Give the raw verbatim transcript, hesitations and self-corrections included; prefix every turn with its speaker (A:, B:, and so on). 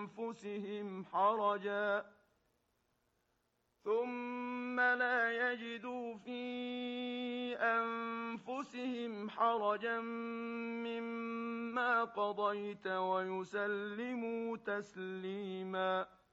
A: أنفسهم حرجا ثم لا يجدوا في أنفسهم حرجا مما قضيت ويسلموا تسليما